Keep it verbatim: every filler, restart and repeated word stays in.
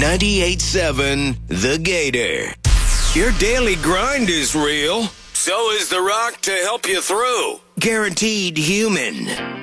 ninety-eight point seven The Gator. Your daily grind is real. So is The Rock to help you through. Guaranteed human.